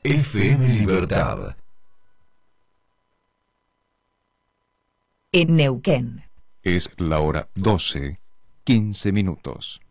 FM Libertad. En Neuquén. Es la hora 12:15.